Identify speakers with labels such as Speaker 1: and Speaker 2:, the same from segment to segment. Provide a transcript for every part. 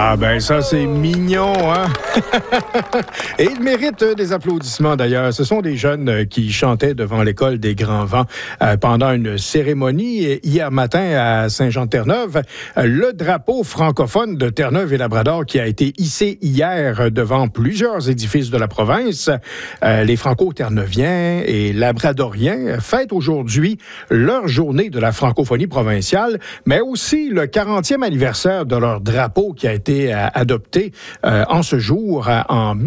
Speaker 1: Ah ben ça, c'est mignon, hein? Et il mérite des applaudissements, d'ailleurs. Ce sont des jeunes qui chantaient devant l'École des Grands Vents pendant une cérémonie hier matin à Saint-Jean-de-Terre-Neuve. Le drapeau francophone de Terre-Neuve et Labrador qui a été hissé hier devant plusieurs édifices de la province. Les Franco-Terre-Neuviens et Labradoriens fêtent aujourd'hui leur journée de la francophonie provinciale, mais aussi le 40e anniversaire de leur drapeau qui a été adopté en ce jour en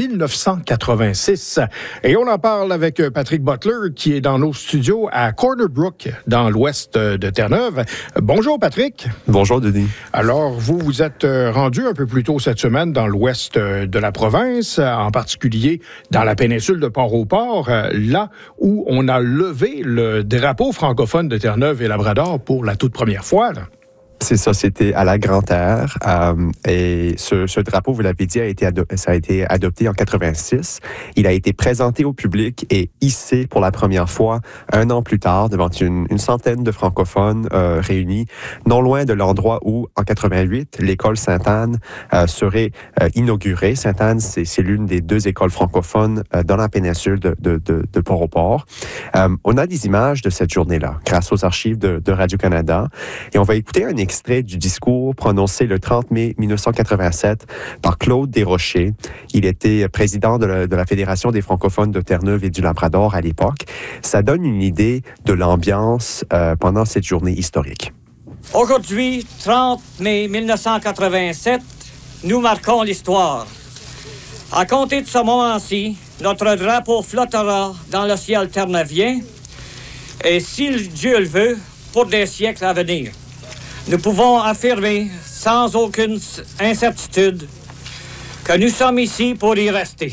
Speaker 1: 1986. Et on en parle avec Patrick Butler qui est dans nos studios à Corner Brook, dans l'ouest de Terre-Neuve. Bonjour Patrick.
Speaker 2: Bonjour Denis.
Speaker 1: Alors, vous êtes rendu un peu plus tôt cette semaine dans l'ouest de la province, en particulier dans la péninsule de Port-au-Port, là où on a levé le drapeau francophone de Terre-Neuve et Labrador pour la toute première fois, là.
Speaker 2: C'est ça, c'était à la Grande-Terre. Et ce drapeau, vous l'avez dit, ça a été adopté en 86. Il a été présenté au public et hissé pour la première fois un an plus tard devant une centaine de francophones réunis, non loin de l'endroit où, en 88, l'école Sainte-Anne serait inaugurée. Sainte-Anne, c'est l'une des deux écoles francophones dans la péninsule de Port-au-Port. On a des images de cette journée-là, grâce aux archives de Radio-Canada. Et on va écouter un extrait du discours prononcé le 30 mai 1987 par Claude Desrochers. Il était président de la Fédération des francophones de Terre-Neuve et du Labrador à l'époque. Ça donne une idée de l'ambiance pendant cette journée historique.
Speaker 3: Aujourd'hui, 30 mai 1987, nous marquons l'histoire. À compter de ce moment-ci, notre drapeau flottera dans le ciel terneuvien et, si Dieu le veut, pour des siècles à venir. Nous pouvons affirmer, sans aucune incertitude, que nous sommes ici pour y rester.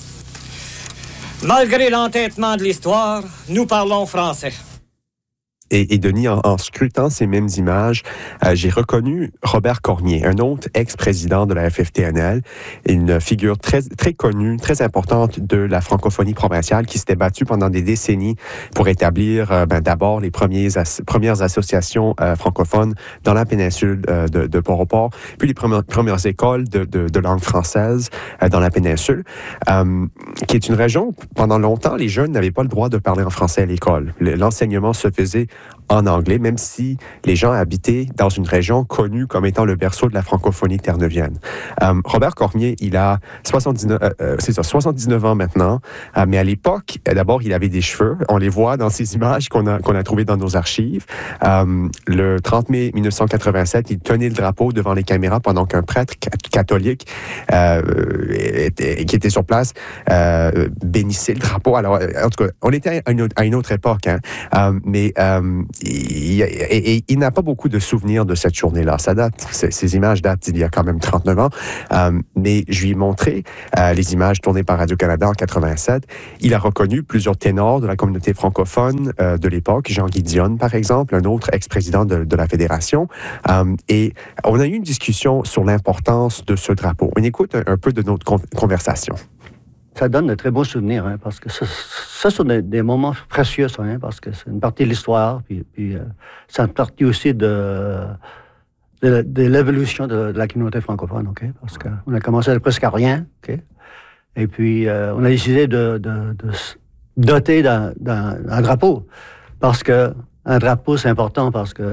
Speaker 3: Malgré l'entêtement de l'histoire, nous parlons français.
Speaker 2: Et Denis, en scrutant ces mêmes images, j'ai reconnu Robert Cormier, un autre ex-président de la FFTNL, une figure très, très connue, très importante de la francophonie provinciale qui s'était battue pendant des décennies pour établir d'abord les premières associations francophones dans la péninsule de Port-au-Port, puis les premières écoles de langue française dans la péninsule, qui est une région où, pendant longtemps, les jeunes n'avaient pas le droit de parler en français à l'école. L'enseignement se faisait en anglais, même si les gens habitaient dans une région connue comme étant le berceau de la francophonie terneuvienne. Robert Cormier, il a 79 ans maintenant, mais à l'époque, d'abord, il avait des cheveux. On les voit dans ces images qu'on a trouvées dans nos archives. Le 30 mai 1987, il tenait le drapeau devant les caméras pendant qu'un prêtre catholique qui était sur place bénissait le drapeau. Alors, en tout cas, on était à une autre époque, hein, mais il n'a pas beaucoup de souvenirs de cette journée-là. Ces images datent d'il y a quand même 39 ans, mais je lui ai montré les images tournées par Radio-Canada en 87. Il a reconnu plusieurs ténors de la communauté francophone de l'époque, Jean-Guy Dionne, par exemple, un autre ex-président de la Fédération, et on a eu une discussion sur l'importance de ce drapeau. On écoute un peu de notre conversation.
Speaker 4: Ça donne de très beaux souvenirs, hein, parce que ça sont des moments précieux, ça, hein, parce que c'est une partie de l'histoire, puis c'est une partie aussi de l'évolution de la communauté francophone, OK? Parce qu'on a commencé de presque à rien, OK? Et puis, on a décidé de doter d'un drapeau, parce que un drapeau, c'est important, parce que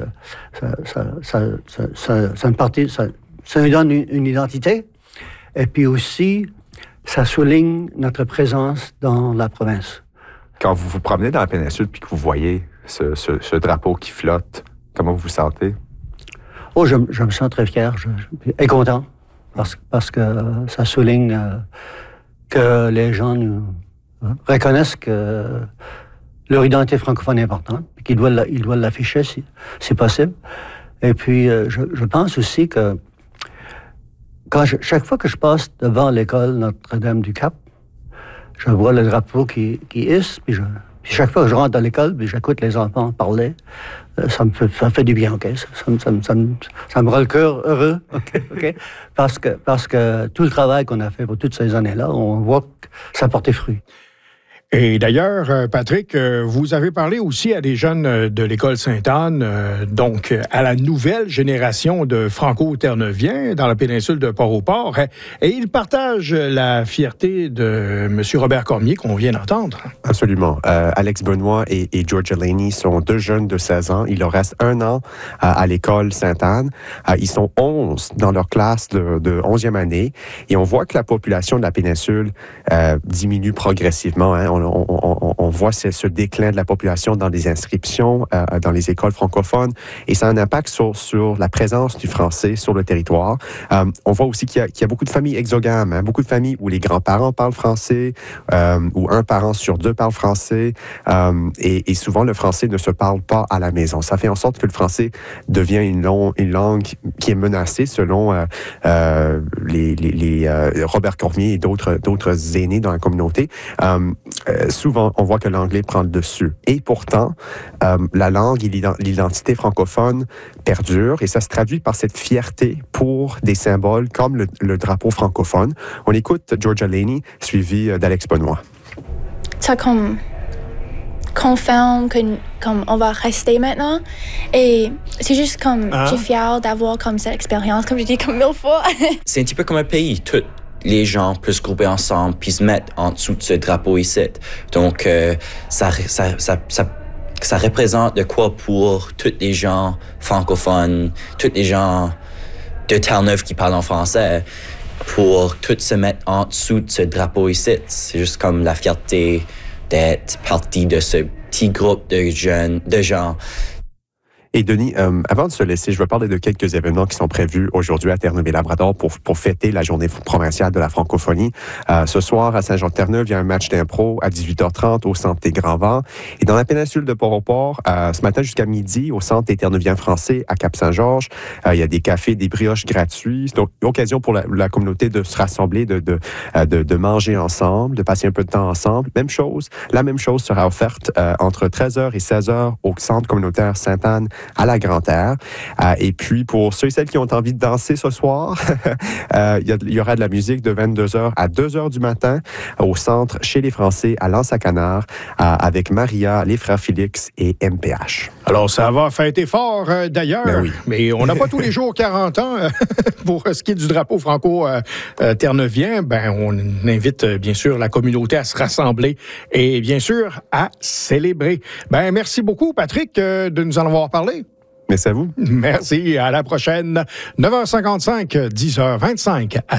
Speaker 4: ça nous donne une identité, et puis aussi, ça souligne notre présence dans la province.
Speaker 2: Quand vous vous promenez dans la péninsule puis que vous voyez ce drapeau qui flotte, comment vous vous sentez?
Speaker 4: Oh, je me sens très fier et content parce que ça souligne que les gens nous reconnaissent que leur identité francophone est importante et qu'ils doivent l'afficher si c'est possible. Et puis, je pense aussi que chaque fois que je passe devant l'école Notre-Dame-du-Cap, je vois le drapeau qui hisse, puis chaque fois que je rentre dans l'école, puis j'écoute les enfants parler, ça me fait du bien, OK? Ça me rend le cœur heureux, OK? Parce que tout le travail qu'on a fait pour toutes ces années-là, on voit que ça portait fruit.
Speaker 1: Et d'ailleurs, Patrick, vous avez parlé aussi à des jeunes de l'École Sainte-Anne, donc à la nouvelle génération de Franco-Terneviens dans la péninsule de Port-au-Port, et ils partagent la fierté de M. Robert Cormier qu'on vient d'entendre.
Speaker 2: Absolument. Alex Benoit et George Laney sont deux jeunes de 16 ans. Il leur reste 1 an à l'École Sainte-Anne. Ils sont 11 dans leur classe de 11e année, et on voit que la population de la péninsule diminue progressivement. Hein. On voit ce déclin de la population dans les inscriptions, dans les écoles francophones, et ça a un impact sur la présence du français sur le territoire. On voit aussi qu'il y a beaucoup de familles exogames, hein, beaucoup de familles où les grands-parents parlent français, où un parent sur 2 parle français, et souvent le français ne se parle pas à la maison. Ça fait en sorte que le français devient une langue qui est menacée selon Robert Cormier et d'autres aînés dans la communauté. Souvent, on voit que l'anglais prend le dessus. Et pourtant, la langue et l'identité francophone perdurent, et ça se traduit par cette fierté pour des symboles comme le drapeau francophone. On écoute George Laney, suivi d'Alex Benoit.
Speaker 5: Ça confirme comme on va rester maintenant, et c'est juste comme je suis fière d'avoir comme cette expérience, comme je dis comme 1000 fois.
Speaker 6: C'est un petit peu comme un pays. Tous les gens peuvent se grouper ensemble puis se mettre en dessous de ce drapeau ici. Donc ça représente de quoi pour tous les gens francophones, tous les gens de Terre-Neuve qui parlent en français, pour tous se mettre en dessous de ce drapeau ici. C'est juste comme la fierté d'être partie de ce petit groupe de gens.
Speaker 2: Et Denis, avant de se laisser, je veux parler de quelques événements qui sont prévus aujourd'hui à Terre-Neuve-et-Labrador pour fêter la journée provinciale de la francophonie. Ce soir, à Saint-Jean-de-Terre-Neuve, il y a un match d'impro à 18h30 au Centre des Grands-Vents. Et dans la péninsule de Port-au-Port, ce matin jusqu'à midi, au Centre des Terre-Neuviens français à Cap-Saint-Georges, il y a des cafés, des brioches gratuits. C'est donc une occasion pour la communauté de se rassembler, de manger ensemble, de passer un peu de temps ensemble. La même chose sera offerte entre 13h et 16h au Centre communautaire Sainte-Anne à la Grande-Terre. Et puis, pour ceux et celles qui ont envie de danser ce soir, il y aura de la musique de 22h à 2h du matin au Centre chez les Français à l'Anse-à-Canard avec Maria, les frères Félix et MPH.
Speaker 1: Alors, ça va fêter fort d'ailleurs,
Speaker 2: Ben oui.
Speaker 1: Mais on n'a pas tous les jours 40 ans. Pour ce qui est du drapeau franco-terneuvien, on invite bien sûr la communauté à se rassembler et bien sûr à célébrer. Merci beaucoup, Patrick, de nous en avoir parlé.
Speaker 2: Merci à vous.
Speaker 1: Merci, à la prochaine. 9h55, 10h25.